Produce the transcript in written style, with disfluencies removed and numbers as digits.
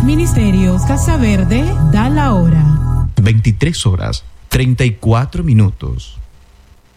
Ministerios Casa Verde da la hora. 23 horas, 34 minutos.